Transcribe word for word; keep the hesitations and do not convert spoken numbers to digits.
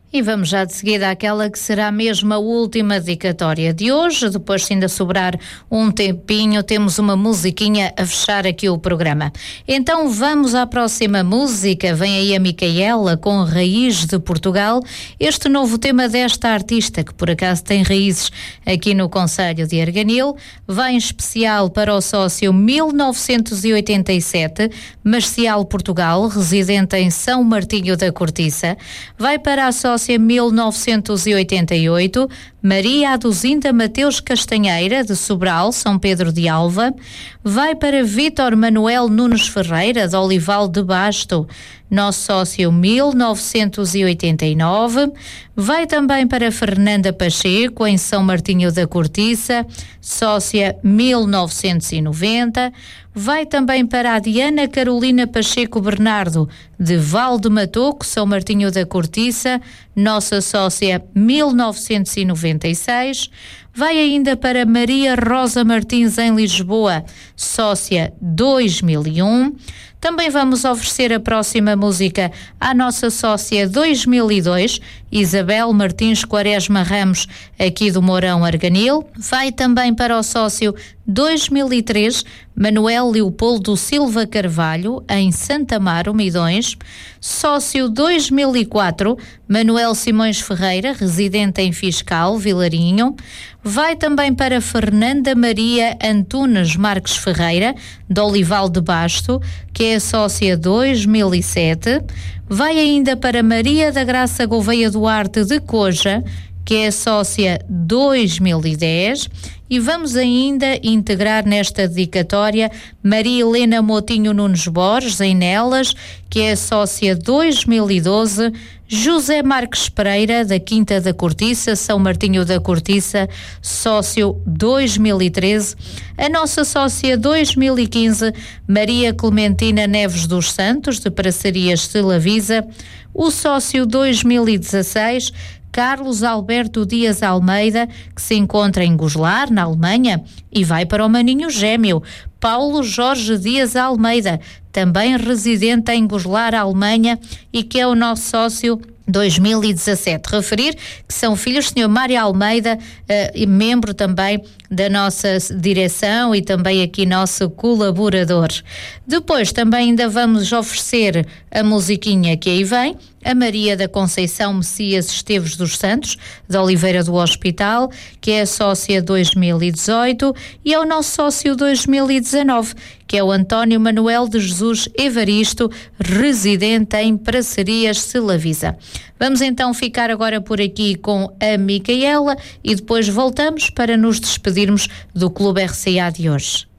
E vamos já de seguida àquela que será mesmo a última dedicatória de hoje. Depois, se ainda sobrar um tempinho, temos uma musiquinha a fechar aqui o programa. Então vamos à próxima música. Vem aí a Micaela com Raiz de Portugal. Este novo tema desta artista, que por acaso tem raízes aqui no concelho de Arganil, vai em especial para o sócio mil novecentos e oitenta e sete, Marcial Portugal, residente em São Martinho da Cortiça. Vai para a sócia mil novecentos e oitenta e oito, Maria Aduzinda Mateus Castanheira, de Sobral, São Pedro de Alva. Vai para Vítor Manuel Nunes Ferreira, de Olival de Basto, nosso sócio mil novecentos e oitenta e nove. Vai também para Fernanda Pacheco, em São Martinho da Cortiça, sócia mil novecentos e noventa. Vai também para a Diana Carolina Pacheco Bernardo, de Val de Matoco, São Martinho da Cortiça, nossa sócia mil novecentos e noventa e seis. Vai ainda para Maria Rosa Martins, em Lisboa, sócia dois mil e um. Também vamos oferecer a próxima música à nossa sócia dois mil e dois, Isabel Martins Quaresma Ramos, aqui do Mourão Arganil. Vai também para o sócio dois mil e três, Manuel Leopoldo Silva Carvalho, em Santa Amaro, Midões. Sócio dois mil e quatro, Manuel Simões Ferreira, residente em Fiscal, Vilarinho. Vai também para Fernanda Maria Antunes Marques Ferreira, de Olival de Basto, que é sócia dois mil e sete. Vai ainda para Maria da Graça Gouveia Duarte de Coja, que é sócia dois mil e dez. E vamos ainda integrar nesta dedicatória Maria Helena Motinho Nunes Borges, em Nelas, que é sócia dois mil e doze, José Marques Pereira, da Quinta da Cortiça, São Martinho da Cortiça, sócio dois mil e treze, a nossa sócia dois mil e quinze, Maria Clementina Neves dos Santos, de Praçarias de Lavisa, o sócio dois mil e dezasseis, Carlos Alberto Dias Almeida, que se encontra em Goslar, na Alemanha, e vai para o maninho gêmeo, Paulo Jorge Dias Almeida, também residente em Goslar, Alemanha, e que é o nosso sócio dois mil e dezassete. Referir que são filhos do senhor Mário Almeida, uh, membro também da nossa direção e também aqui nosso colaborador. Depois também ainda vamos oferecer a musiquinha que aí vem, a Maria da Conceição Messias Esteves dos Santos, de Oliveira do Hospital, que é a sócia dois mil e dezoito, e é o nosso sócio dois mil e dezanove, que é o António Manuel de Jesus Evaristo, residente em Praçarias de Lavisa. Vamos então ficar agora por aqui com a Micaela e depois voltamos para nos despedirmos do Clube R C A de hoje.